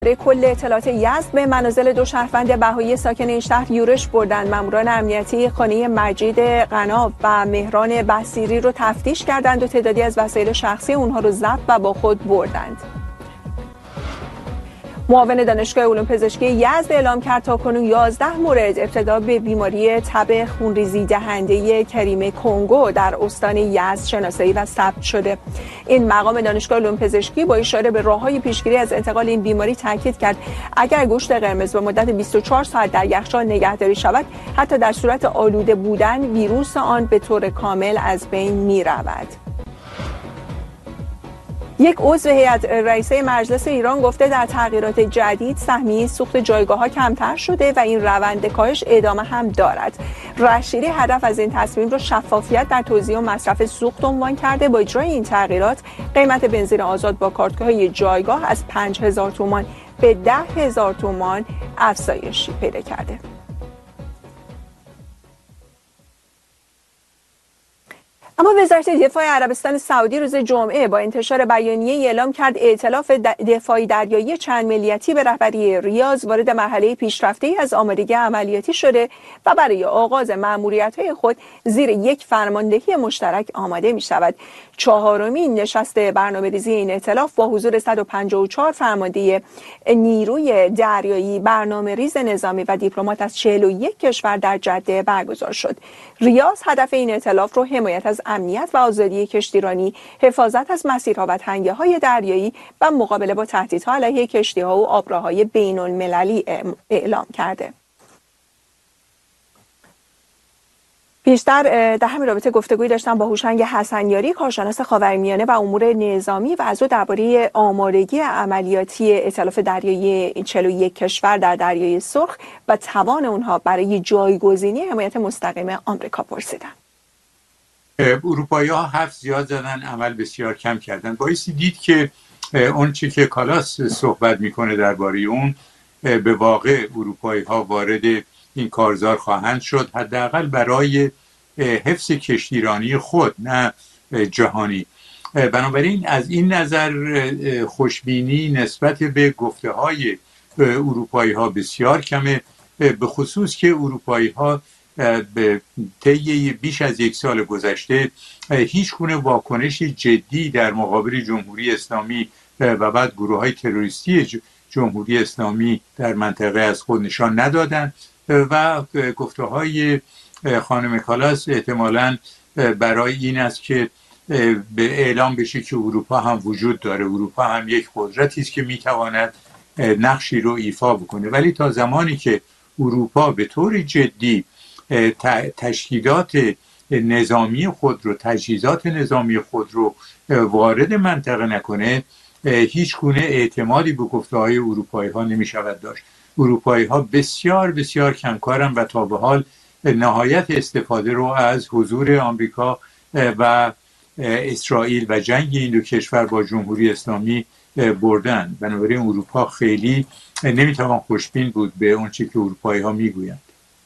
کل اطلاعات یزد به منازل دو شهروند بهایی ساکن این شهر یورش بردند. ماموران امنیتی خانه مجید قنا و مهران بصیری رو تفتیش کردند و تعدادی از وسایل شخصی اونها رو ضبط و با خود بردند. معاون دانشگاه علوم پزشکی یزد اعلام کرد تاکنون 11 مورد ابتلا به بیماری تب خونریزی دهنده کریم کنگو در استان یزد شناسایی و ثبت شده. این مقام دانشگاه علوم پزشکی با اشاره به راههای پیشگیری از انتقال این بیماری تاکید کرد اگر گوشت قرمز به مدت 24 ساعت در یخچال نگهداری شود، حتی در صورت آلوده بودن ویروس آن به طور کامل از بین می‌رود. یک عضو هیئت رئیسه مجلس ایران گفته در تغییرات جدید سهمیه سوخت جایگاه‌ها کمتر شده و این روند کاهش ادامه هم دارد. رشیدی هدف از این تصمیم را شفافیت در توزیع و مصرف سوخت عنوان کرده. با اجرای این تغییرات قیمت بنزین آزاد با کارت‌های جایگاه از 5000 تومان به 10000 تومان افزایش پیدا کرده. اما وزارت دفاع عربستان سعودی روز جمعه با انتشار بیانیه اعلام کرد ائتلاف دفاعی دریایی چند ملیتی به رهبری ریاض وارد مرحله پیشرفته‌ای از آمادگی عملیاتی شده و برای آغاز مأموریت‌های خود زیر یک فرماندهی مشترک آماده می‌شود. چهارمین نشست برنامه‌ریزی این ائتلاف با حضور 154 فرمانده نیروی دریایی، برنامه‌ریز نظامی و دیپلمات از 41 کشور در جده برگزار شد. ریاض هدف این ائتلاف رو حمایت از امنیت و آزادی کشتیرانی، حفاظت از مسیرها و تنگه‌های دریایی و مقابله با تهدیدها علیه کشتی‌ها و آبراهای بین‌المللی اعلام کرده. پیشتر در همین رابطه گفتگویی داشتم با هوشنگ حسنیاری، کارشناس خاورمیانه و امور نظامی و از او درباره آمادگی عملیاتی ائتلاف دریایی 41 کشور در دریای سرخ و توان اونها برای جایگزینی حمایت مستقیم آمریکا پرسیدم. اروپایی‌ها حرف زیاد زدن، عمل بسیار کم کردن. بایستی دید که اون چی که کالاس صحبت میکنه درباره اون به واقع اروپایی‌ها وارد این کارزار خواهند شد، حداقل برای حفظ کشتیرانی خود نه جهانی. بنابراین از این نظر خوشبینی نسبت به گفته‌های اروپایی‌ها بسیار کمه، به خصوص که اروپایی‌ها به طی بیش از یک سال گذشته هیچ گونه واکنش جدی در مقابل جمهوری اسلامی و بعد گروه‌های تروریستی جمهوری اسلامی در منطقه از خود نشان ندادند و گفته‌های خانم کالاس احتمالاً برای این است که به اعلام بشه که اروپا هم وجود داره، اروپا هم یک قدرتی است که میتواند نقشی رو ایفا بکنه. ولی تا زمانی که اروپا به طور جدی تشکیلات نظامی خود رو، تجهیزات نظامی خود رو وارد منطقه نکنه، هیچ گونه اعتمادی به گفته‌های اروپایی‌ها نمی‌شود داشت. اروپایی‌ها بسیار بسیار کمکارن و تا به حال نهایت استفاده رو از حضور آمریکا و اسرائیل و جنگ این دو کشور با جمهوری اسلامی بردن. بنابراین اروپا خیلی نمیتوان خوشبین بود به اون چیزی که اروپایی‌ها میگویند.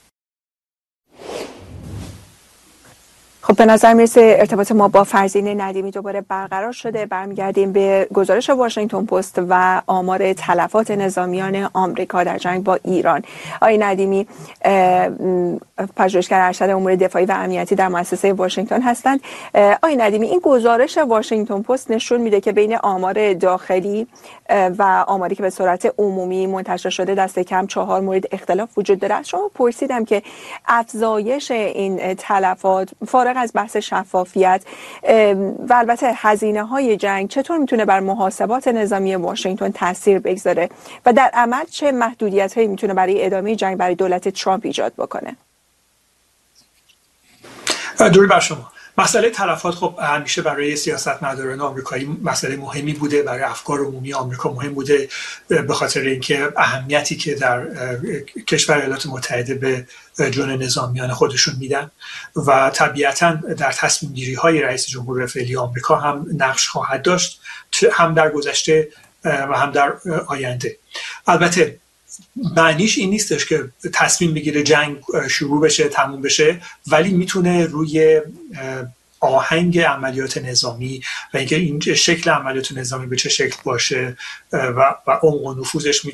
خب به نظر میرسه ارتباط ما با فرزین ندیمی دوباره برقرار شده. برمیگردیم به گزارش واشنگتن پست و آمار تلفات نظامیان آمریکا در جنگ با ایران. آقای ندیمی پژوهشگر ارشد امور دفاعی و امنیتی در مؤسسه واشنگتن هستند. آقای ندیمی، این گزارش واشنگتن پست نشون میده که بین آمار داخلی و آماری که به صورت عمومی منتشر شده دست کم 4 مورد اختلاف وجود داره. از شما پرسیدم که افزایش این تلفات فارغ از بحث شفافیت و البته هزینه‌های جنگ چطور میتونه بر محاسبات نظامی واشنگتن تاثیر بگذاره و در عمل چه محدودیت‌هایی میتونه برای ادامه جنگ برای دولت ترامپ ایجاد بکنه؟ درود بر شما. مسئله تلفات خب همیشه برای سیاستمداران آمریکایی مسئله مهمی بوده، برای افکار عمومی آمریکا مهم بوده، به خاطر اینکه اهمیتی که در کشور ایالات متحده به جون نظامیان خودشون میدن و طبیعتاً در تصمیم گیری های رئیس جمهور فعلی آمریکا هم نقش خواهد داشت، هم در گذشته و هم در آینده. البته معنیش این نیستش که تصمیم بگیره جنگ شروع بشه، تموم بشه، ولی میتونه روی آهنگ عملیات نظامی و اینکه این شکل عملیات نظامی به چه شکل باشه و عمق و نفوذش